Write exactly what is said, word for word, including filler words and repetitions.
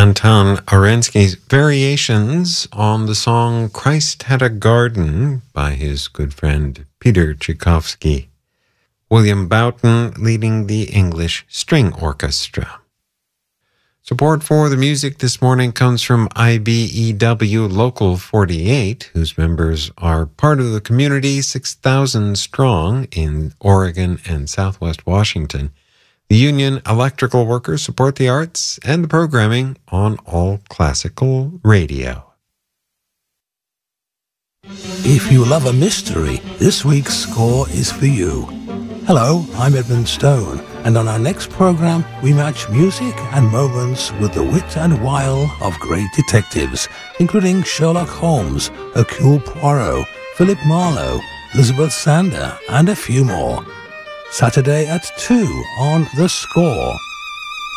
Anton Orensky's variations on the song Christ Had a Garden by his good friend Peter Tchaikovsky. William Boughton leading the English String Orchestra. Support for the music this morning comes from I B E W Local forty-eight, whose members are part of the community six thousand strong in Oregon and Southwest Washington. The union electrical workers support the arts and the programming on All Classical Radio. If you love a mystery, this week's score is for you. Hello, I'm Edmund Stone, and on our next program, we match music and moments with the wit and wile of great detectives, including Sherlock Holmes, Hercule Poirot, Philip Marlowe, Elizabeth Sander, and a few more. Saturday at two on The Score.